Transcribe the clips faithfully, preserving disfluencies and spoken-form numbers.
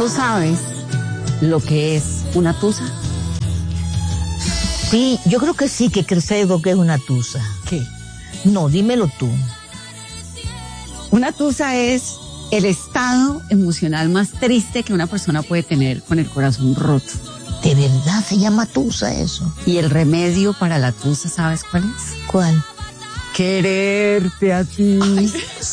¿Tú sabes lo que es una tusa? Sí, yo creo que sí, que sé lo que es una tusa. ¿Qué? No, dímelo tú. Una tusa es el estado emocional más triste que una persona puede tener con el corazón roto. ¿De verdad se llama tusa eso? Y el remedio para la tusa, ¿sabes cuál es? ¿Cuál? Quererte a ti. Ay,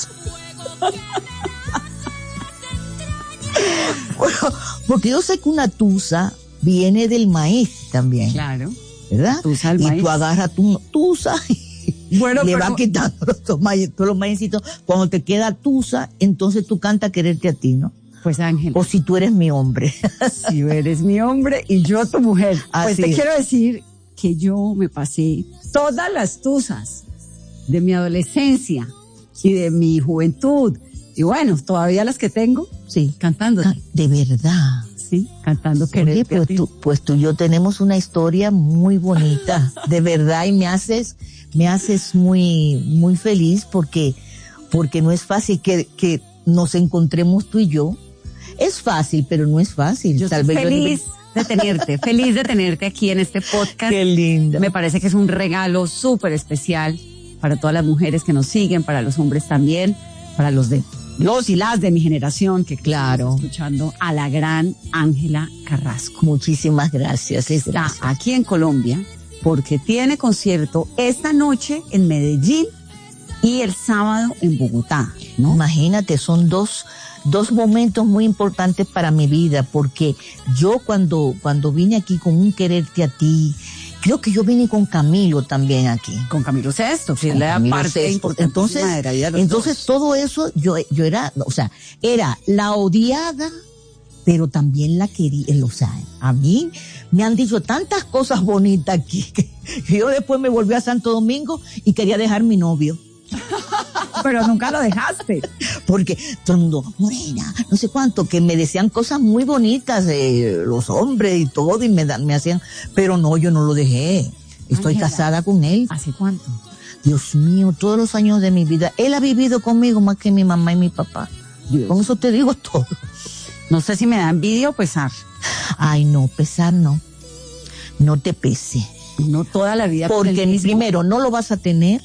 bueno, porque yo sé que una tusa viene del maíz también. Claro. ¿Verdad? Tusa al y maíz. tú agarras tu tusa y bueno, le pero... vas quitando los maíz, todos los maícitos. Cuando te queda tusa, entonces tú cantas quererte a ti, ¿no? Pues Ángela. O si tú eres mi hombre. Si eres mi hombre y yo tu mujer. Pues Así te es. quiero decir que yo me pasé todas las tusas de mi adolescencia y de mi juventud. Y bueno, todavía las que tengo, Sí. cantando. De verdad. Sí, cantando Oye, quererte pues a ti. tú, pues tú y yo tenemos una historia muy bonita, de verdad, y me haces, me haces muy, muy feliz porque, porque no es fácil que, que nos encontremos tú y yo. Es fácil, pero no es fácil. Yo Tal estoy vez feliz yo... de tenerte, feliz de tenerte aquí en este podcast. Qué lindo. Me parece que es un regalo súper especial para todas las mujeres que nos siguen, para los hombres también, para los de los y las de mi generación que Claro. estamos escuchando a la gran Ángela Carrasco. Muchísimas gracias. Es Está gracias. aquí en Colombia porque tiene concierto esta noche en Medellín y el sábado en Bogotá, ¿no? Imagínate, son dos, dos momentos muy importantes para mi vida, porque yo cuando, cuando vine aquí con un quererte a ti, creo que yo vine con Camilo también aquí. Con Camilo Sesto, que es Con la Camilo parte Sesto. importantísima Entonces, de la vida de los entonces dos. todo eso yo, yo era, o sea, era la odiada, pero también la quería, o sea, a mí me han dicho tantas cosas bonitas aquí que yo después me volví a Santo Domingo y quería dejar mi novio. Pero nunca lo dejaste. Porque todo el mundo, morena, no sé cuánto, que me decían cosas muy bonitas, eh, los hombres y todo, y me, da- me hacían, pero no, yo no lo dejé. Estoy Ángela. casada con él. ¿Hace cuánto? Dios mío, todos los años de mi vida. Él ha vivido conmigo más que mi mamá y mi papá. Dios. Con eso te digo todo. No sé si me da envidia o pesar. Ay, no, pesar no. No te pese. No toda la vida. por el Porque mismo. primero no lo vas a tener.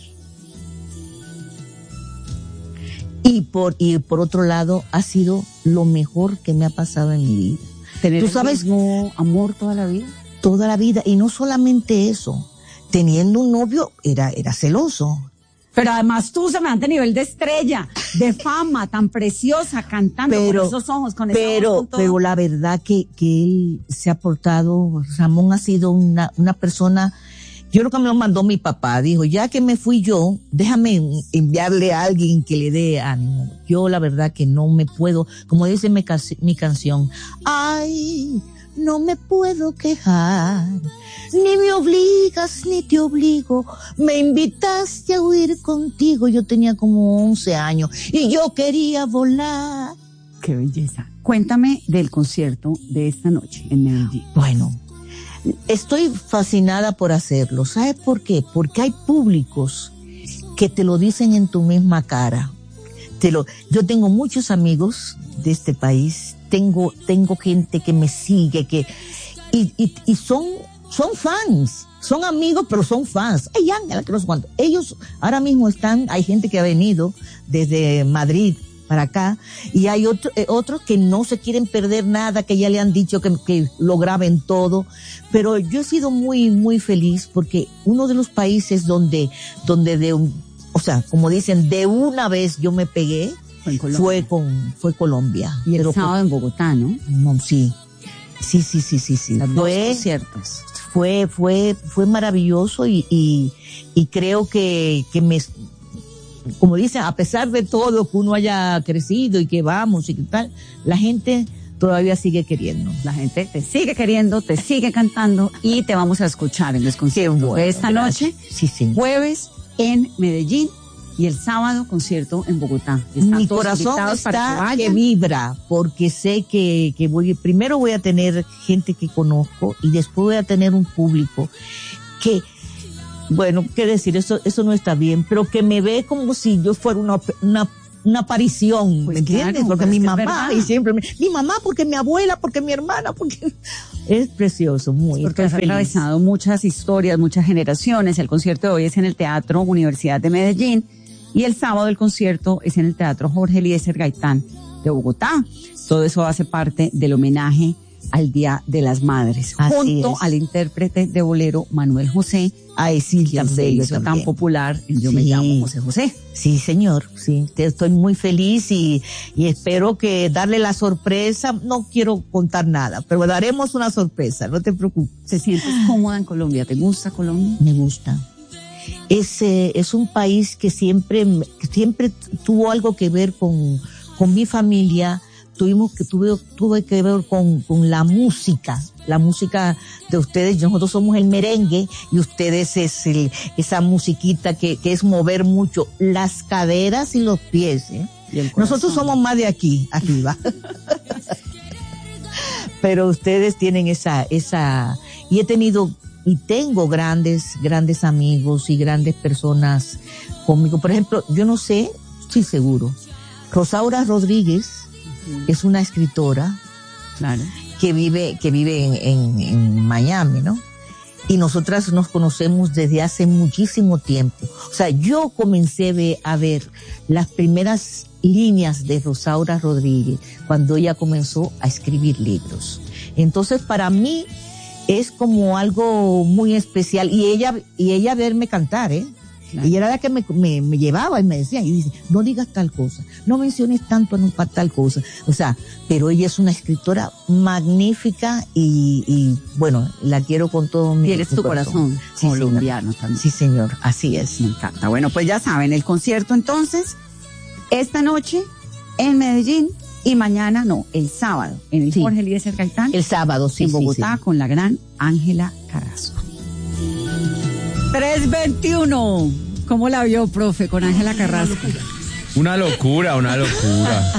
Y por, y por otro lado, ha sido lo mejor que me ha pasado en mi vida. Tener tú el sabes- mismo amor toda la vida. Toda la vida. Y no solamente eso. Teniendo un novio, era, era celoso. Pero además tú se me dan nivel de estrella, de fama, tan preciosa, cantando Pero, con esos ojos, con esa voz, pero, con todo. pero la verdad que, que él se ha portado, Ramón ha sido una, una persona, yo creo que me lo mandó mi papá, dijo, ya que me fui yo, déjame enviarle a alguien que le dé ánimo. Yo la verdad que no me puedo, como dice mi, casi- mi canción, ay, no me puedo quejar, ni me obligas ni te obligo, me invitaste a huir contigo, yo tenía como once años y yo quería volar. Qué belleza. Cuéntame del concierto de esta noche en Medellín. Bueno, estoy fascinada por hacerlo. ¿Sabes por qué? Porque hay públicos que te lo dicen en tu misma cara. Te lo, yo tengo muchos amigos de este país, tengo, tengo gente que me sigue, que, y, y, y son, son fans, son amigos, pero son fans. Ay, Ángela, que no sé cuánto. Ellos ahora mismo están, hay gente que ha venido desde Madrid para acá, y hay otro, eh, otros que no se quieren perder nada, que ya le han dicho que, que lo graben todo, pero yo he sido muy, muy feliz porque uno de los países donde, donde de un, o sea, como dicen, de una vez yo me pegué, Fue en Colombia. fue con, fue Colombia. Y el Pero sábado en Bogotá, ¿no? no, sí, sí, sí, sí, sí, sí. Las dos Fue, conciertos. fue, fue, fue maravilloso y, y, y creo que, que me, como dicen, a pesar de todo que uno haya crecido y que vamos y que tal, la gente todavía sigue queriendo. La gente te sigue queriendo, te sigue cantando y te vamos a escuchar en los conciertos bueno, de esta gracias. noche, Sí, sí. jueves en Medellín y el sábado concierto en Bogotá. Están Mi todos corazón invitados para que está vayan. que vibra, porque sé que, que voy, primero voy a tener gente que conozco y después voy a tener un público que, bueno, qué decir, eso, eso no está bien, pero que me ve como si yo fuera una, una, una aparición, Pues ¿me entiendes? claro, Porque pero mi es que es mamá, verdad. y siempre, me- mi mamá, porque mi abuela, porque mi hermana, porque es precioso, muy, Porque estoy has feliz. atravesado muchas historias, muchas generaciones. El concierto de hoy es en el Teatro Universidad de Medellín y el sábado el concierto es en el Teatro Jorge Eliezer Gaitán de Bogotá. Todo eso hace parte del homenaje al Día de las Madres, Así junto es. al intérprete de bolero Manuel José, Ay, sí, quien tan se bello hizo tan también. popular en Yo me Sí. llamo José José. Sí, señor, sí, te- estoy muy feliz y, y espero que darle la sorpresa, no quiero contar nada, pero daremos una sorpresa, no te preocupes. ¿Te sientes cómoda en Colombia? ¿Te gusta Colombia? Me gusta. Es, eh, es un país que siempre, que siempre tuvo algo que ver con, con mi familia, tuvimos que, tuve, tuve que ver con, con la música, la música de ustedes, nosotros somos el merengue y ustedes es el, esa musiquita que, que es mover mucho las caderas y los pies, ¿eh? Y el corazón. Nosotros somos más de aquí, arriba. Pero ustedes tienen esa, esa, y he tenido, y tengo grandes, grandes amigos y grandes personas conmigo. Por ejemplo, yo no sé, estoy seguro, Rosaura Rodríguez es una escritora Claro. que vive, que vive en, en, en Miami, ¿no? Y nosotras nos conocemos desde hace muchísimo tiempo. O sea, yo comencé ve- a ver las primeras líneas de Rosaura Rodríguez cuando ella comenzó a escribir libros. Entonces, para mí es como algo muy especial. Y ella, y ella verme cantar, ¿eh? Claro. Ella era la que me, me, me llevaba y me decía, y dice, no digas tal cosa, no menciones tanto no para tal cosa. O sea, pero ella es una escritora magnífica y, y bueno, la quiero con todo mi, Tienes mi tu corazón Sí, colombiano también. Sí, señor, así es. Me encanta. Bueno, pues ya saben, el concierto entonces, esta noche en Medellín y mañana, no, el sábado, en el Sí. Jorge Eliezer Gaitán, El sábado, sí, en sí, Bogotá, sí. con la gran Ángela Carrasco. tres veintiuno. ¿Cómo la vio, profe, con Ángela Carrasco? Una locura, una locura.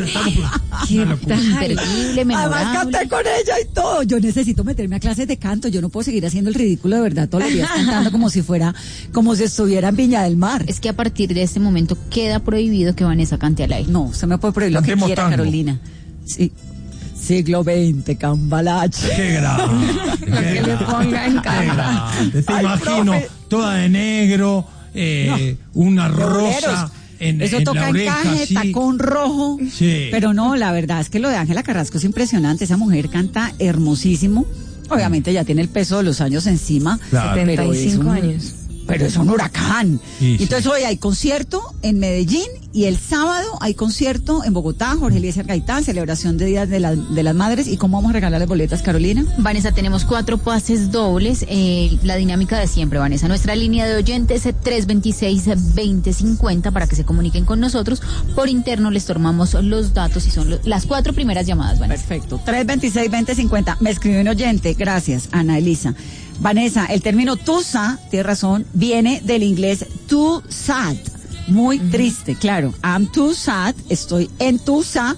¿Qué Imperdible, Además memorable. canté con ella y todo. Yo necesito meterme a clases de canto. Yo no puedo seguir haciendo el ridículo de verdad todos los días cantando como si fuera, como si estuviera en Viña del Mar. Es que a partir de este momento queda prohibido que Vanessa cante al aire. No, se me puede prohibir lo que Cantemos quiera, tango. Carolina. Sí. Siglo veinte, Cambalache. Qué grande. Que le ponga en Qué cara. grande. Te Ay, imagino profe. toda de negro, eh, una De rosa boleros. en, Eso en toca la oreja. encaje, sí. tacón rojo. Sí. Pero no, la verdad es que lo de Ángela Carrasco es impresionante. Esa mujer canta hermosísimo. Obviamente ya tiene el peso de los años encima. Claro. Pero setenta y es cinco un- años. Pero es un huracán. Sí, sí. Entonces hoy hay concierto en Medellín y el sábado hay concierto en Bogotá, Jorge Eliezer Gaitán, celebración de Días de, la- de las Madres. ¿Y cómo vamos a regalar las boletas, Carolina? Vanessa, tenemos cuatro pases dobles. Eh, la dinámica de siempre, Vanessa. Nuestra línea de oyentes es tres veintiséis, veinte cincuenta para que se comuniquen con nosotros. Por interno les tomamos los datos y son lo- las cuatro primeras llamadas, Vanessa. Perfecto. tres veintiséis, veinte cincuenta. Me escribió un oyente. Gracias, Ana Elisa. Vanessa, el término tusa, tiene razón, viene del inglés too sad. Muy triste, claro. I'm too sad, estoy entusado.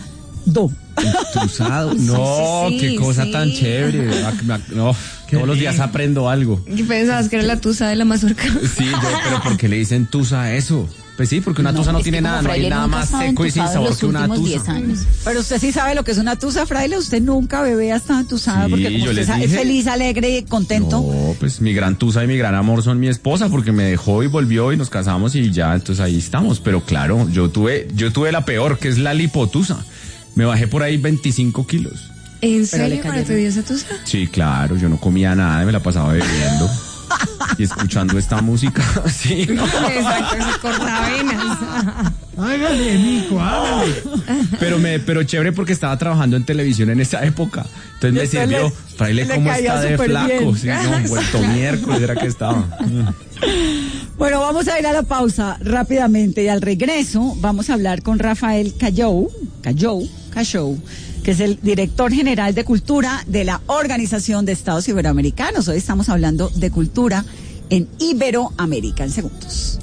Entusado. No, Sí, sí, qué sí, cosa sí. tan chévere. Ah, me- No, Qué todos los días lindo. aprendo algo. ¿Qué pensabas que era la tusa de la mazorca? Sí, yo, pero ¿por qué le dicen tusa a eso? Pues sí, porque una tusa no Es tiene que como nada, no hay Fraile nada nunca ha más estado seco y sin entusado en sabor los que una últimos diez tusa. años. Pero usted sí sabe lo que es una tusa, fraile. Usted nunca, bebé, ha estado entusado Sí, porque como yo usted les sabe, es dije. feliz, alegre y contento. No, pues mi gran tusa y mi gran amor son mi esposa porque me dejó y volvió y nos casamos y ya, entonces ahí estamos. Pero claro, yo tuve, yo tuve la peor, que es la lipotusa. Me bajé por ahí veinticinco kilos. ¿En le serio para cayeron. tu dio esa tusa? Sí, claro, yo no comía nada, me la pasaba bebiendo y escuchando esta música. Sí. Exacto, ese cortavenas. Hágale, mijo, hágale. Pero me, pero chévere porque estaba trabajando en televisión en esa época. Entonces me Y usted sirvió. le- Fraile, le ¿cómo caía está de súper flaco? bien. Sí, no, vuelto miércoles era que estaba. Bueno, vamos a ir a la pausa rápidamente y al regreso vamos a hablar con Rafael Callou, Callou, Callou, que es el director general de cultura de la Organización de Estados Iberoamericanos. Hoy estamos hablando de cultura en Iberoamérica en segundos.